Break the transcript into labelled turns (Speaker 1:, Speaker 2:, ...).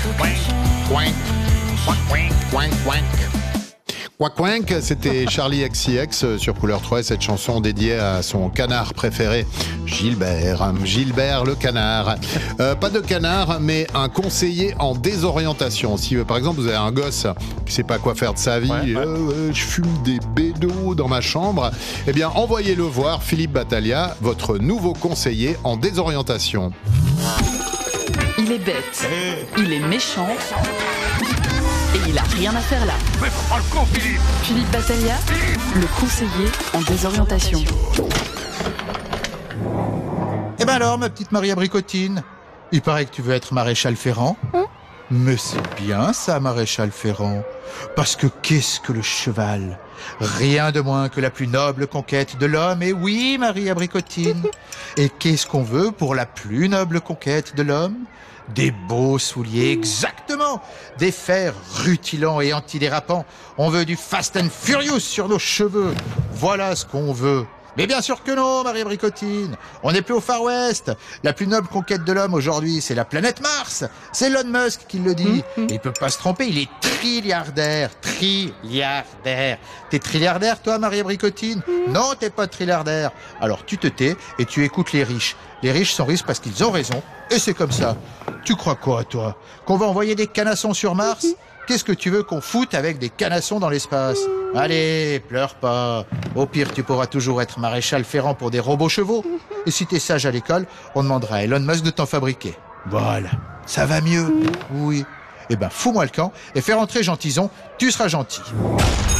Speaker 1: Quack Quack, c'était Charlie XCX sur Couleur 3, cette chanson dédiée à son canard préféré, Gilbert le canard. Pas de canard, mais un conseiller en désorientation. Si par exemple vous avez un gosse qui sait pas quoi faire de sa vie, je fume des bédos dans ma chambre, eh bien envoyez-le voir Philippe Battaglia, votre nouveau conseiller en désorientation.
Speaker 2: Il est bête, il est méchant. Et il a rien à faire là.
Speaker 3: Mais prends le con, Philippe.
Speaker 2: Philippe Battaglia, le conseiller en désorientation.
Speaker 4: Eh ben alors, ma petite Marie Abricotine, il paraît que tu veux être maréchal Ferrand. Mais c'est bien ça, maréchal Ferrand. Parce que qu'est-ce que le cheval ? Rien de moins que la plus noble conquête de l'homme. Et oui, Marie Abricotine. Et qu'est-ce qu'on veut pour la plus noble conquête de l'homme ? Des beaux souliers, exactement. Des fers rutilants et antidérapants. On veut du Fast and Furious sur nos cheveux. Voilà ce qu'on veut. Mais bien sûr que non, Marie Bricotine. On n'est plus au Far West. La plus noble conquête de l'homme aujourd'hui, c'est la planète Mars. C'est Elon Musk qui le dit. Et il peut pas se tromper, il est trilliardaire. Trilliardaire. T'es trilliardaire, toi, Marie Bricotine ? Non, t'es pas trilliardaire. Alors tu te tais et tu écoutes les riches. Les riches sont riches parce qu'ils ont raison. Et c'est comme ça. Tu crois quoi, toi ? Qu'on va envoyer des canassons sur Mars ? Qu'est-ce que tu veux qu'on foute avec des canassons dans l'espace ? Allez, pleure pas. Au pire, tu pourras toujours être maréchal Ferrand pour des robots chevaux. Et si t'es sage à l'école, on demandera à Elon Musk de t'en fabriquer. Voilà. Ça va mieux ? Oui. Eh ben, fous-moi le camp et fais rentrer Gentison, tu seras gentil.